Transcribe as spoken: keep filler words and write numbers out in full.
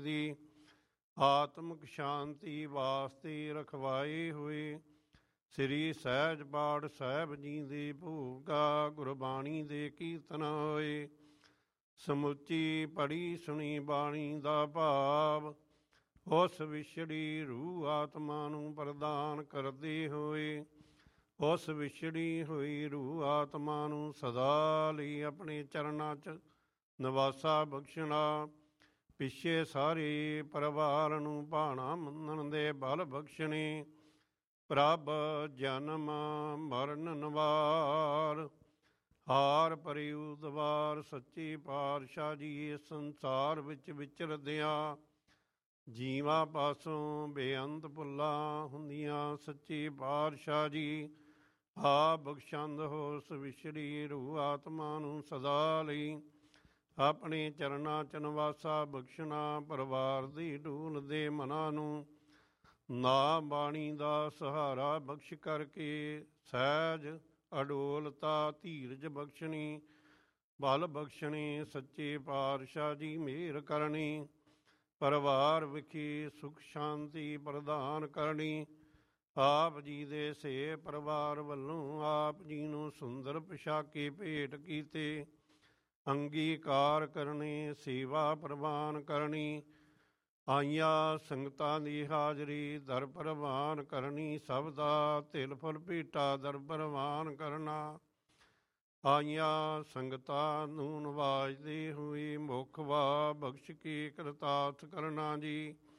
ਦੀ ਆਤਮਿਕ ਸ਼ਾਂਤੀ ਵਾਸਤੇ ਰਖਵਾਏ ਹੋਏ ਸ੍ਰੀ ਸਹਿਜ ਪਾਠ ਸਾਹਿਬ ਜੀ ਦੇ ਭੋਗਾ ਗੁਰਬਾਣੀ ਦੇ ਕੀਰਤਨ ਹੋਏ। ਸਮੁੱਚੀ ਪੜੀ ਸੁਣੀ ਬਾਣੀ ਦਾ ਭਾਵ ਉਸ ਵਿਛੜੀ ਰੂਹ ਆਤਮਾ ਨੂੰ ਪ੍ਰਦਾਨ ਕਰਦੇ ਹੋਏ ਉਸ ਵਿਛੜੀ ਹੋਈ ਰੂਹ ਆਤਮਾ ਨੂੰ ਸਦਾ ਲਈ ਆਪਣੇ ਚਰਨਾਂ 'ਚ ਨਿਵਾਸਾ ਬਖਸ਼ਣਾ। ਪਿੱਛੇ ਸਾਰੇ ਪਰਿਵਾਰ ਨੂੰ ਭਾਣਾ ਮੰਨਣ ਦੇ ਬਲ ਬਖਸ਼ਣੇ। ਪ੍ਰਭ ਜਨਮ ਮਰਨ ਨਿਵਾਰ ਹਾਰ ਪਰਿਉ ਦਵਾਰ ਸੱਚੇ ਪਾਤਸ਼ਾਹ ਜੀ ਇਸ ਸੰਸਾਰ ਵਿੱਚ ਵਿਚਰਦਿਆਂ ਜੀਵਾਂ ਪਾਸੋਂ ਬੇਅੰਤ ਭੁੱਲਾਂ ਹੁੰਦੀਆਂ ਸੱਚੇ ਪਾਤਸ਼ਾਹ ਜੀ ਆ ਬਖਸ਼ੰਦ ਹੋ ਉਸ ਵਿਛੜੀ ਰੂਹ ਆਤਮਾ ਨੂੰ ਸਦਾ ਲਈ ਆਪਣੇ ਚਰਨਾਂ 'ਚ ਨਿਵਾਸਾ ਬਖਸ਼ਣਾ। ਪਰਿਵਾਰ ਦੀ ਢੂਲਦੇ ਮਨਾਂ ਨੂੰ ਨਾਮ ਬਾਣੀ ਦਾ ਸਹਾਰਾ ਬਖਸ਼ ਕਰਕੇ ਸਹਿਜ ਅਡੋਲਤਾ ਧੀਰਜ ਬਖਸ਼ਣੀ ਬਲ ਬਖਸ਼ਣੇ। ਸੱਚੇ ਪਾਤਸ਼ਾਹ ਜੀ ਮਿਹਰ ਕਰਨੀ ਪਰਿਵਾਰ ਵਿਖੇ ਸੁਖ ਸ਼ਾਂਤੀ ਪ੍ਰਦਾਨ ਕਰਨੀ। ਆਪ ਜੀ ਦੇ ਸੇ ਪਰਿਵਾਰ ਵੱਲੋਂ ਆਪ ਜੀ ਨੂੰ ਸੁੰਦਰ ਪੁਸ਼ਾਕੇ ਭੇਟ ਕੀਤੇ ਅੰਗੀਕਾਰ ਕਰਨੇ ਸੇਵਾ ਪ੍ਰਵਾਨ ਕਰਨੀ। ਆਈਆਂ ਸੰਗਤਾਂ ਦੀ ਹਾਜ਼ਰੀ ਦਰ ਪ੍ਰਵਾਨ ਕਰਨੀ ਸਭ ਦਾ ਤਿਲ ਫੁਲ ਭੇਟਾ ਦਰ ਪ੍ਰਵਾਨ ਕਰਨਾ। ਆਈਆਂ ਸੰਗਤਾਂ ਨੂੰ ਨਵਾਜਦੇ ਹੋਏ ਮੁੱਖ ਵਾ ਬਖਸ਼ ਕੇ ਕਰਤਾਰਥ ਕਰਨਾ ਜੀ।